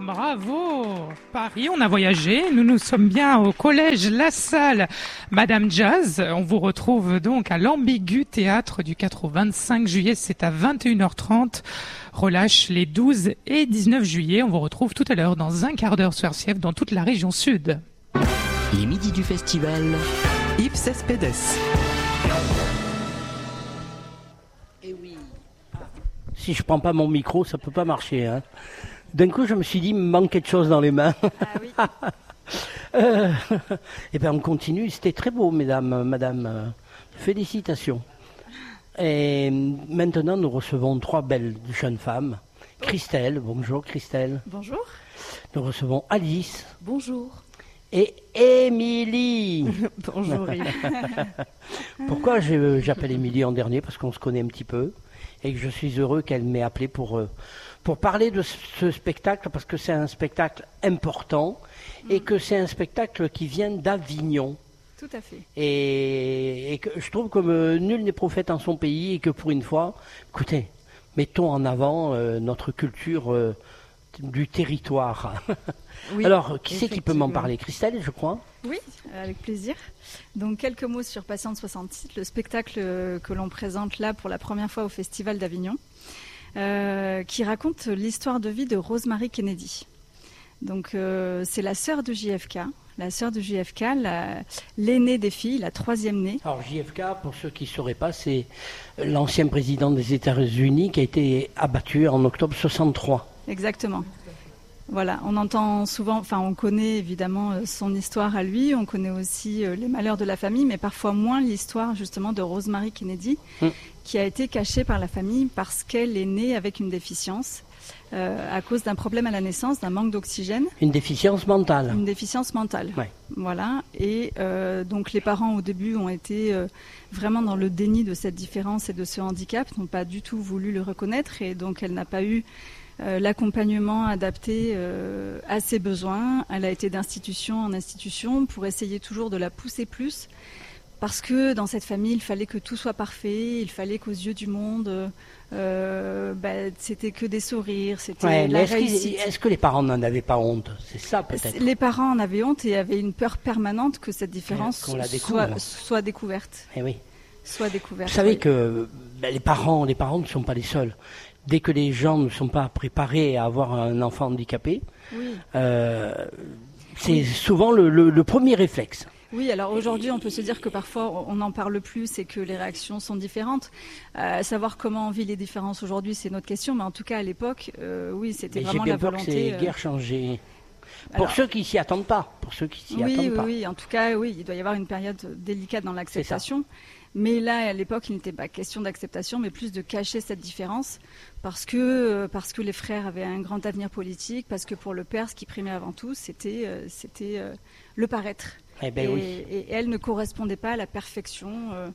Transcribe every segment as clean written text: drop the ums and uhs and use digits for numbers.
Bravo! Paris, on a voyagé. Nous sommes bien au collège La Salle Madame Jazz. On vous retrouve donc à l'Ambigu Théâtre du 4 au 25 juillet. C'est à 21h30. Relâche les 12 et 19 juillet. On vous retrouve tout à l'heure dans un quart d'heure sur RCF dans toute la région sud. Les midis du festival, Ipses Pedes. Et oui. Si je prends pas mon micro, ça peut pas marcher, hein. D'un coup, je me suis dit, il me manque quelque chose dans les mains. Ah oui. Eh bien, on continue. C'était très beau, madame. Félicitations. Et maintenant, nous recevons 3 belles jeunes femmes. Christelle, bonjour Christelle. Bonjour. Nous recevons Alice. Bonjour. Et Émilie. Bonjour. Pourquoi j'appelle Émilie en dernier? Parce qu'on se connaît un petit peu. Et que je suis heureux qu'elle m'ait appelé pour parler de ce spectacle, parce que c'est un spectacle important et que c'est un spectacle qui vient d'Avignon. Tout à fait. Et que je trouve que nul n'est prophète en son pays et que pour une fois, écoutez, mettons en avant notre culture du territoire. Oui, alors, qui c'est qui peut m'en parler? Christelle, je crois. Oui, avec plaisir. Donc, quelques mots sur Patiente 66, le spectacle que l'on présente là pour la première fois au Festival d'Avignon, qui raconte l'histoire de vie de Rosemary Kennedy. Donc, c'est la sœur de JFK. La sœur de JFK, l'aînée des filles, la 3e née. Alors JFK, pour ceux qui ne sauraient pas, c'est l'ancien président des États-Unis qui a été abattu en octobre 63. Exactement. Voilà, on entend souvent, on connaît évidemment son histoire à lui, on connaît aussi les malheurs de la famille, mais parfois moins l'histoire justement de Rosemary Kennedy, qui a été cachée par la famille parce qu'elle est née avec une déficience. À cause d'un problème à la naissance, d'un manque d'oxygène. Une déficience mentale. Une déficience mentale. Ouais. Voilà. Et donc les parents au début ont été vraiment dans le déni de cette différence et de ce handicap, n'ont pas du tout voulu le reconnaître et donc elle n'a pas eu l'accompagnement adapté à ses besoins. Elle a été d'institution en institution pour essayer toujours de la pousser plus. Parce que dans cette famille, il fallait que tout soit parfait, il fallait qu'aux yeux du monde, c'était que des sourires, c'était la réussite. Est-ce que les parents n'en avaient pas honte? C'est ça peut-être. Les parents en avaient honte et avaient une peur permanente que cette différence soit découverte. Eh oui. Soit découverte. Vous savez que les parents ne sont pas les seuls. Dès que les gens ne sont pas préparés à avoir un enfant handicapé, c'est souvent le premier réflexe. Oui, alors aujourd'hui, on peut se dire que parfois, on n'en parle plus et que les réactions sont différentes. Savoir comment on vit les différences aujourd'hui, c'est notre question. Mais en tout cas, à l'époque, oui, c'était vraiment la volonté. J'ai bien peur que c'est guère changé. Pour ceux qui s'y attendent pas. Oui, en tout cas, oui, il doit y avoir une période délicate dans l'acceptation. Mais là, à l'époque, il n'était pas question d'acceptation, mais plus de cacher cette différence. Parce que les frères avaient un grand avenir politique, parce que pour le père, ce qui primait avant tout, c'était le paraître. Et elle ne correspondait pas à la perfection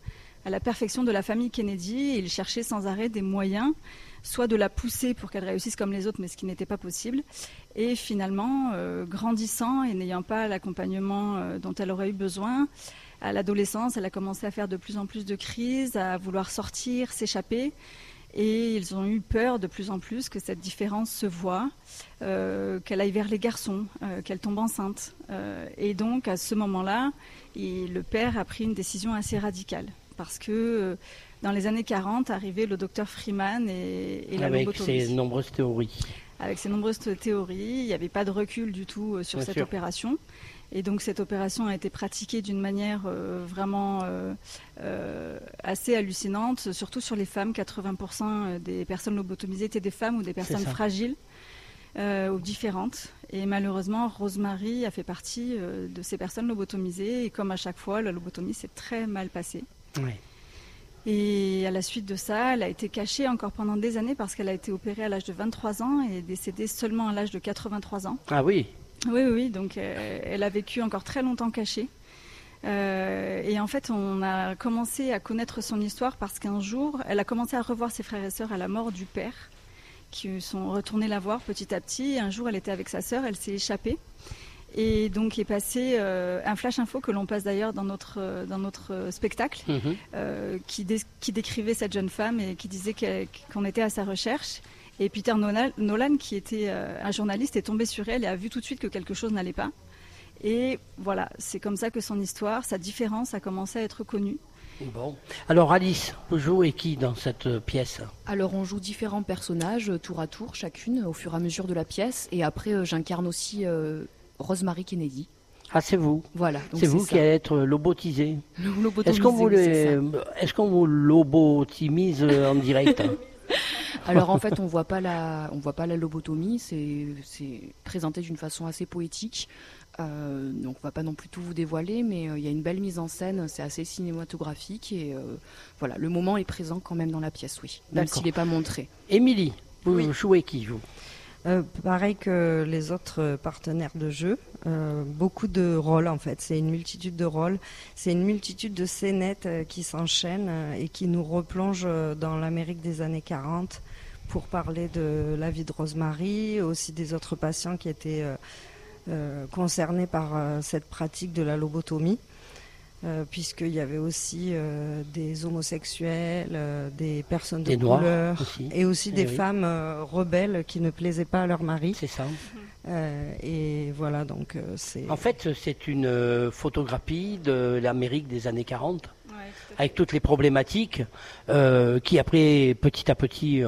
de la famille Kennedy. Et il cherchait sans arrêt des moyens, soit de la pousser pour qu'elle réussisse comme les autres, mais ce qui n'était pas possible. Et finalement, grandissant et n'ayant pas l'accompagnement dont elle aurait eu besoin, à l'adolescence, elle a commencé à faire de plus en plus de crises, à vouloir sortir, s'échapper. Et ils ont eu peur de plus en plus que cette différence se voie, qu'elle aille vers les garçons, qu'elle tombe enceinte. Et donc, à ce moment-là, le père a pris une décision assez radicale. Parce que dans les années 40, arrivait le docteur Freeman et la lobotomie. Avec ses nombreuses théories. Avec ses nombreuses théories, il n'y avait pas de recul du tout sur cette opération. Et donc cette opération a été pratiquée d'une manière vraiment assez hallucinante, surtout sur les femmes. 80% des personnes lobotomisées étaient des femmes ou des personnes fragiles ou différentes. Et malheureusement, Rosemary a fait partie de ces personnes lobotomisées. Et comme à chaque fois, la lobotomie s'est très mal passée. Oui. Et à la suite de ça, elle a été cachée encore pendant des années parce qu'elle a été opérée à l'âge de 23 ans et est décédée seulement à l'âge de 83 ans. Ah oui. Oui, donc elle a vécu encore très longtemps cachée. Et en fait, on a commencé à connaître son histoire parce qu'un jour, elle a commencé à revoir ses frères et sœurs à la mort du père, qui sont retournés la voir petit à petit. Et un jour, elle était avec sa sœur, elle s'est échappée. Et donc est passé un flash info que l'on passe d'ailleurs dans notre spectacle, qui décrivait cette jeune femme et qui disait qu'on était à sa recherche. Et Peter Nolan, qui était un journaliste, est tombé sur elle et a vu tout de suite que quelque chose n'allait pas. Et voilà, c'est comme ça que son histoire, sa différence a commencé à être connue. Bon. Alors Alice, vous jouez qui dans cette pièce ? Alors on joue différents personnages tour à tour, chacune, au fur et à mesure de la pièce. Et après, j'incarne aussi Rosemary Kennedy. Ah, c'est vous. Voilà. C'est vous qui allez être lobotisé. Lobotomisé, Est-ce qu'on vous lobotomise en direct ? Alors en fait, on voit pas la lobotomie. C'est présenté d'une façon assez poétique. Donc on va pas non plus tout vous dévoiler, mais il y a une belle mise en scène, c'est assez cinématographique et voilà, le moment est présent quand même dans la pièce, oui, même s'il n'est pas montré. Émilie, vous jouez qui vous ? Pareil que les autres partenaires de jeu, beaucoup de rôles en fait, c'est une multitude de rôles, c'est une multitude de scénettes qui s'enchaînent et qui nous replongent dans l'Amérique des années 40 pour parler de la vie de Rosemary, aussi des autres patients qui étaient concernés par cette pratique de la lobotomie, puisqu'il y avait aussi des homosexuels, des personnes de couleur, et aussi des femmes rebelles qui ne plaisaient pas à leur mari. C'est ça. Et voilà, donc c'est... En fait, c'est une photographie de l'Amérique des années 40. Avec toutes les problématiques qui après, petit à petit,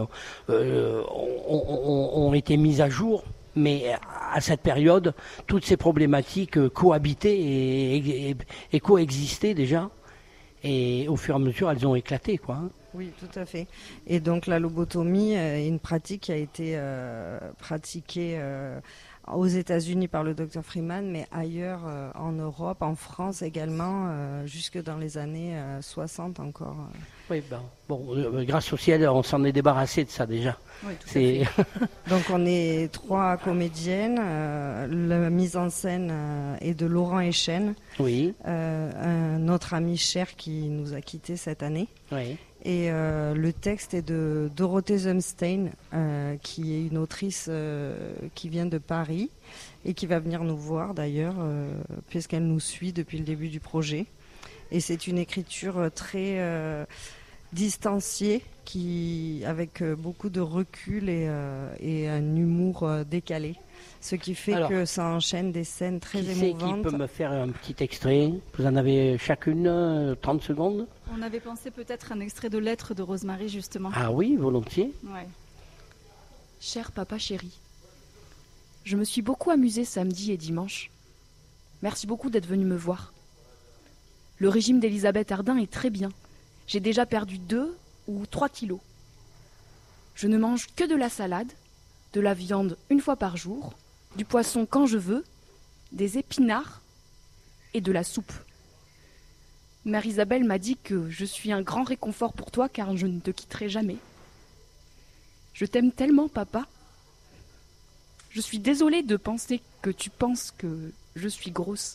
ont été mises à jour. Mais à cette période, toutes ces problématiques cohabitaient et coexistaient déjà. Et au fur et à mesure, elles ont éclaté, quoi. Oui, tout à fait. Et donc la lobotomie est une pratique qui a été pratiquée aux États-Unis par le Dr Freeman, mais ailleurs en Europe, en France également, jusque dans les années 60 encore. Oui, grâce au ciel, on s'en est débarrassé de ça déjà. Oui, tout à fait. Donc on est 3 comédiennes. La mise en scène est de Laurent Echen, oui. Un autre ami cher qui nous a quittés cette année. Oui. Et le texte est de Dorothée Zumstein, qui est une autrice qui vient de Paris et qui va venir nous voir d'ailleurs, puisqu'elle nous suit depuis le début du projet. Et c'est une écriture très distanciée, avec beaucoup de recul et un humour décalé. Ce qui fait que ça enchaîne des scènes très émouvantes. Qui peut me faire un petit extrait ? Vous en avez chacune 30 secondes ? On avait pensé peut-être un extrait de Lettres de Rosemary, justement. Ah oui, volontiers. Ouais. Cher papa chéri, je me suis beaucoup amusée samedi et dimanche. Merci beaucoup d'être venu me voir. Le régime d'Elisabeth Ardin est très bien. J'ai déjà perdu 2 ou 3 kilos. Je ne mange que de la salade, de la viande une fois par jour, du poisson quand je veux, des épinards et de la soupe. Mère Isabelle m'a dit que je suis un grand réconfort pour toi car je ne te quitterai jamais. Je t'aime tellement, papa. Je suis désolée de penser que tu penses que je suis grosse.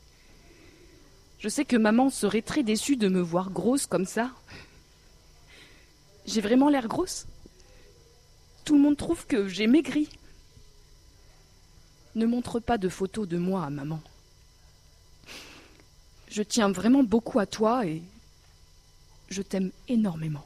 Je sais que maman serait très déçue de me voir grosse comme ça. J'ai vraiment l'air grosse ? Tout le monde trouve que j'ai maigri. Ne montre pas de photos de moi à maman. Je tiens vraiment beaucoup à toi et je t'aime énormément.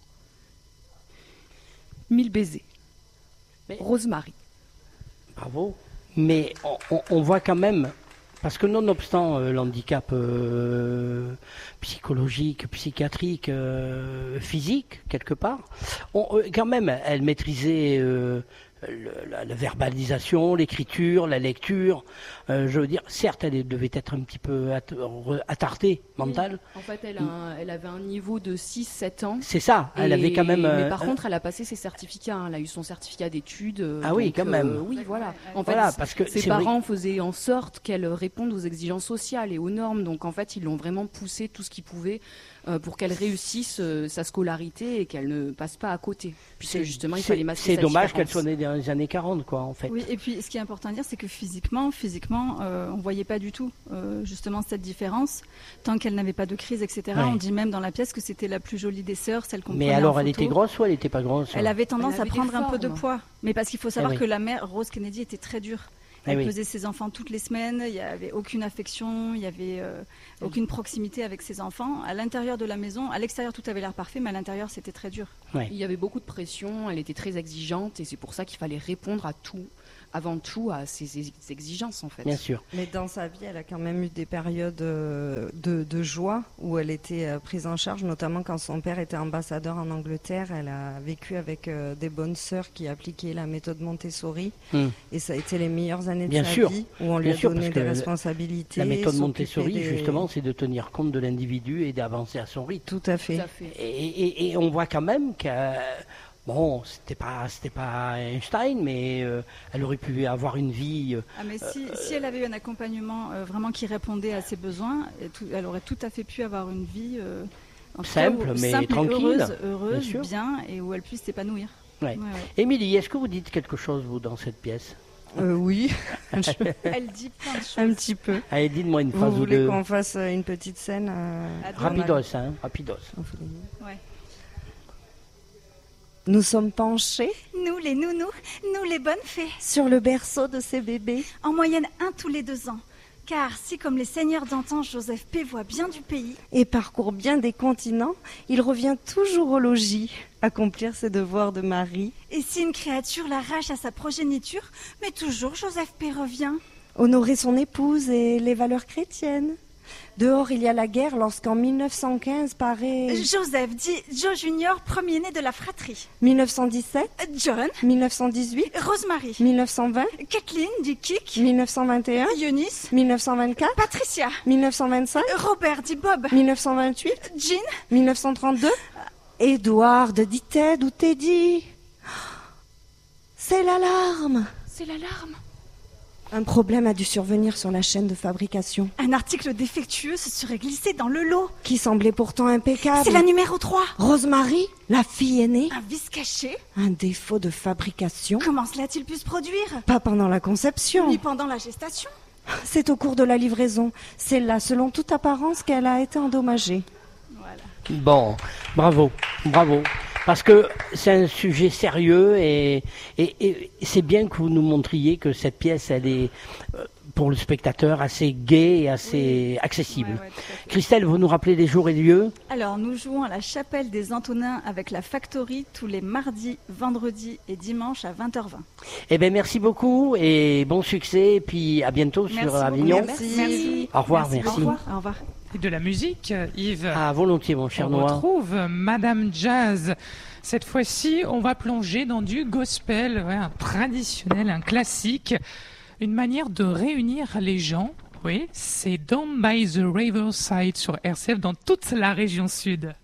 1000 baisers. Rosemary. Bravo. Mais on voit quand même, parce que nonobstant l'handicap psychologique, psychiatrique, physique, quelque part, quand même, elle maîtrisait la verbalisation, l'écriture, la lecture. Je veux dire, certes, elle devait être un petit peu attardée mentale. Oui. En fait, elle avait un niveau de 6-7 ans. C'est ça, elle avait quand même... Mais par contre, elle a passé ses certificats. Elle a eu son certificat d'études. Ah oui, quand même. Oui, voilà. En fait, parce que ses parents faisaient en sorte qu'elle réponde aux exigences sociales et aux normes. Donc, en fait, ils l'ont vraiment poussé tout ce qu'ils pouvaient pour qu'elle réussisse sa scolarité et qu'elle ne passe pas à côté. Puisque justement, il fallait masquer c'est dommage qu'elle soit née dans les années 40, quoi, en fait. Oui, et puis ce qui est important à dire, c'est que physiquement, on ne voyait pas du tout justement cette différence. Tant qu'elle n'avait pas de crise, etc. Ouais. On dit même dans la pièce que c'était la plus jolie des sœurs, celle qu'on prenait en photo. Mais alors, elle était grosse ou elle n'était pas grosse ? Elle avait tendance à prendre un peu de poids. Mais parce qu'il faut savoir que la mère, Rose Kennedy, était très dure. Elle pesait ses enfants toutes les semaines, il n'y avait aucune affection, il n'y avait aucune proximité avec ses enfants. À l'intérieur de la maison, à l'extérieur tout avait l'air parfait, mais à l'intérieur c'était très dur. Ouais. Il y avait beaucoup de pression, elle était très exigeante et c'est pour ça qu'il fallait répondre à tout. Avant tout à ses exigences en fait. Bien sûr. Mais dans sa vie, elle a quand même eu des périodes de joie où elle était prise en charge, notamment quand son père était ambassadeur en Angleterre. Elle a vécu avec des bonnes sœurs qui appliquaient la méthode Montessori et ça a été les meilleures années de sa vie où on lui a donné des responsabilités. La méthode Montessori, justement, c'est de tenir compte de l'individu et d'avancer à son rythme. Tout à fait. Et on voit quand même que... Bon, c'était pas Einstein, mais elle aurait pu avoir une vie. Mais si elle avait eu un accompagnement vraiment qui répondait à ses besoins, elle aurait tout à fait pu avoir une vie simple, mais tranquille, heureuse, bien, et où elle puisse s'épanouir. Ouais. Émilie, est-ce que vous dites quelque chose vous dans cette pièce? Oui. Elle dit plein de choses. Un petit peu. Allez, dites-moi une phrase ou deux. Vous voulez qu'on fasse une petite scène Rapidos, hein, rapidos. Ouais. Nous sommes penchés, nous les nounous, nous les bonnes fées, sur le berceau de ces bébés, en moyenne 1 tous les 2 ans. Car si, comme les seigneurs d'antan, Joseph P. voit bien du pays et parcourt bien des continents, il revient toujours au logis, accomplir ses devoirs de mari. Et si une créature l'arrache à sa progéniture, mais toujours Joseph P. revient. Honorer son épouse et les valeurs chrétiennes. Dehors, il y a la guerre lorsqu'en 1915 paraît... Joseph dit Joe Junior, premier-né de la fratrie. 1917. John. 1918. Rosemary. 1920. Kathleen dit Kik. 1921. Eunice. 1924. Patricia. 1925. Robert dit Bob. 1928. Jean. 1932. Edward dit Ted ou Teddy. C'est l'alarme. C'est l'alarme. Un problème a dû survenir sur la chaîne de fabrication. Un article défectueux se serait glissé dans le lot. Qui semblait pourtant impeccable. C'est la numéro 3. Rosemary, la fille aînée. Un vice caché. Un défaut de fabrication. Comment cela a-t-il pu se produire? Pas pendant la conception. Ni pendant la gestation. C'est au cours de la livraison. C'est là, selon toute apparence, qu'elle a été endommagée. Voilà. Bon, bravo. Parce que c'est un sujet sérieux et c'est bien que vous nous montriez que cette pièce, elle est pour le spectateur assez gaie et assez accessible. Ouais, Christelle, vous nous rappelez les jours et lieux? Alors, nous jouons à la chapelle des Antonins avec la Factory tous les mardis, vendredis et dimanches à 20h20. Eh bien, merci beaucoup et bon succès. Et puis à bientôt sur Avignon. Merci. Au revoir, merci. Au revoir. Et de la musique, Yves. Ah, volontiers, mon cher Noir. On retrouve Madame Jazz. Cette fois-ci, on va plonger dans du gospel, un traditionnel, un classique, une manière de réunir les gens. Oui, c'est Down by the Riverside sur RCF dans toute la région sud.